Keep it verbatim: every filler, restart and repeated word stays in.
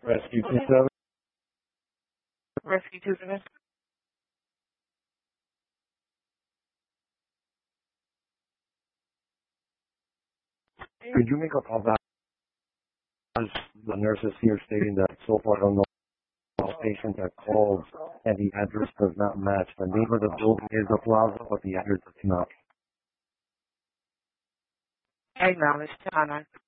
Rescue two seven. Rescue two seven. Could you make a call back? The nurse is here stating that so far don't know the patient that called and the address does not match. The name of the building is the plaza, but the address does not. Acknowledge, Tana.